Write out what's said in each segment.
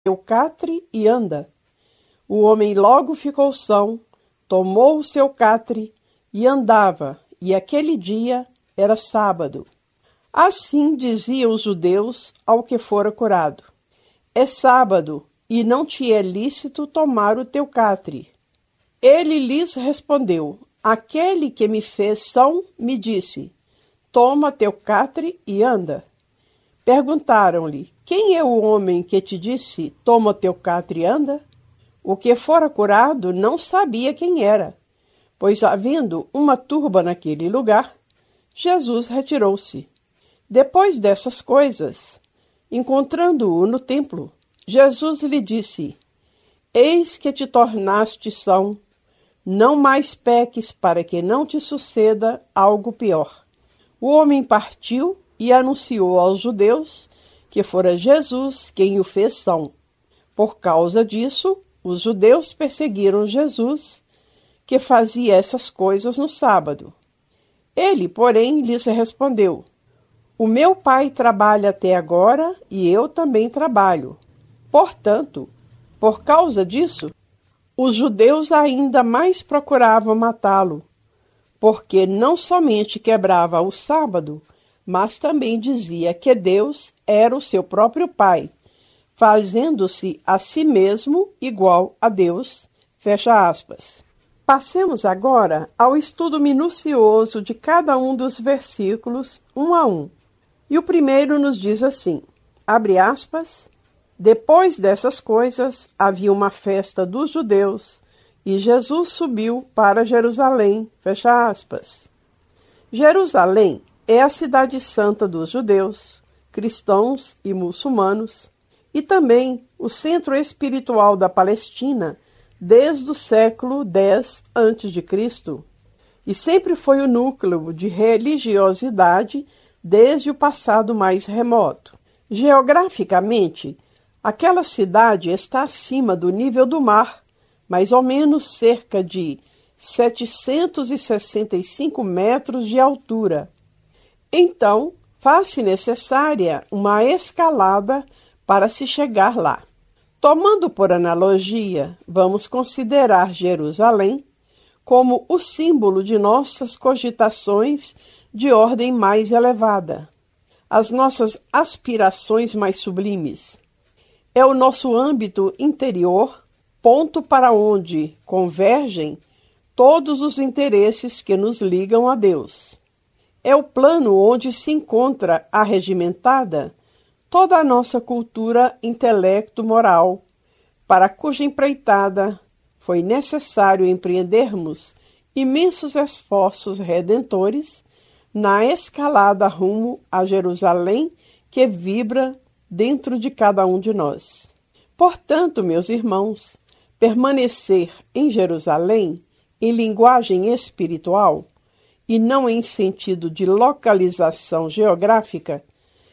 teu catre e anda. O homem logo ficou são, tomou o seu catre e andava, e aquele dia era sábado. Assim diziam os judeus ao que fora curado: é sábado, e não te é lícito tomar o teu catre. Ele lhes respondeu: aquele que me fez são me disse: toma teu catre e anda. Perguntaram-lhe: quem é o homem que te disse: toma teu catre e anda? O que fora curado não sabia quem era, pois, havendo uma turba naquele lugar, Jesus retirou-se. Depois dessas coisas, encontrando-o no templo, Jesus lhe disse: eis que te tornaste são, não mais peques, para que não te suceda algo pior. O homem partiu e anunciou aos judeus que fora Jesus quem o fez são. Por causa disso, os judeus perseguiram Jesus, que fazia essas coisas no sábado. Ele, porém, lhes respondeu: o meu Pai trabalha até agora e eu também trabalho. Portanto, por causa disso, os judeus ainda mais procuravam matá-lo, porque não somente quebrava o sábado, mas também dizia que Deus era o seu próprio Pai, fazendo-se a si mesmo igual a Deus. Fecha aspas. Passemos agora ao estudo minucioso de cada um dos versículos, um a um. E o primeiro nos diz assim, abre aspas: depois dessas coisas, havia uma festa dos judeus, e Jesus subiu para Jerusalém. Fecha aspas. Jerusalém é a cidade santa dos judeus, cristãos e muçulmanos, e também o centro espiritual da Palestina desde o século X a.C., e sempre foi o núcleo de religiosidade desde o passado mais remoto. Geograficamente, aquela cidade está acima do nível do mar, mais ou menos cerca de 765 metros de altura. Então, faz-se necessária uma escalada para se chegar lá. Tomando por analogia, vamos considerar Jerusalém como o símbolo de nossas cogitações de ordem mais elevada, as nossas aspirações mais sublimes. É o nosso âmbito interior, ponto para onde convergem todos os interesses que nos ligam a Deus. É o plano onde se encontra arregimentada toda a nossa cultura intelecto-moral, para cuja empreitada foi necessário empreendermos imensos esforços redentores na escalada rumo a Jerusalém que vibra dentro de cada um de nós. Portanto, meus irmãos, permanecer em Jerusalém, em linguagem espiritual, e não em sentido de localização geográfica,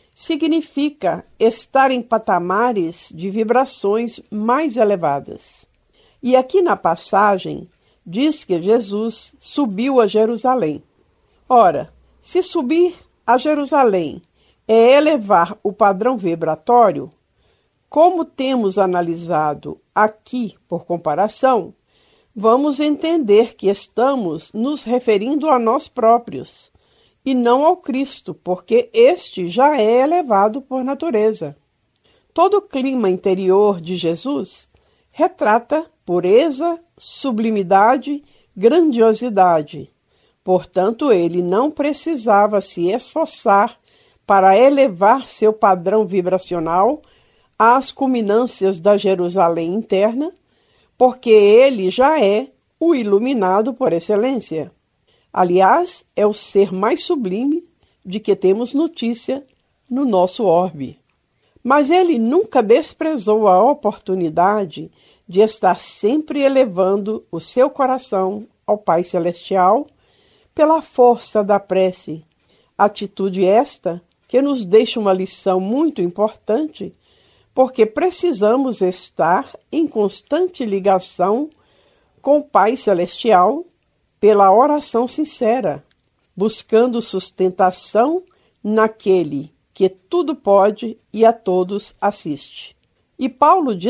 significa estar em patamares de vibrações mais elevadas. E aqui na passagem diz que Jesus subiu a Jerusalém. Ora, se subir a Jerusalém é elevar o padrão vibratório, como temos analisado aqui por comparação, vamos entender que estamos nos referindo a nós próprios e não ao Cristo, porque este já é elevado por natureza. Todo o clima interior de Jesus retrata pureza, sublimidade, grandiosidade. Portanto, ele não precisava se esforçar para elevar seu padrão vibracional às culminâncias da Jerusalém interna, porque ele já é o iluminado por excelência. Aliás, é o ser mais sublime de que temos notícia no nosso orbe. Mas ele nunca desprezou a oportunidade de estar sempre elevando o seu coração ao Pai Celestial pela força da prece, atitude esta que nos deixa uma lição muito importante, porque precisamos estar em constante ligação com o Pai Celestial pela oração sincera, buscando sustentação naquele que tudo pode e a todos assiste. E Paulo de